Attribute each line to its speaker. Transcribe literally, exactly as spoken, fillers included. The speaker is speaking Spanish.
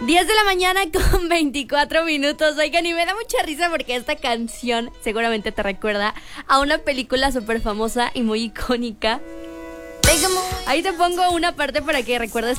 Speaker 1: diez de la mañana con veinticuatro minutos. Oigan, y me da mucha risa porque esta canción seguramente te recuerda a una película súper famosa y muy icónica. Ahí te pongo una parte para que recuerdes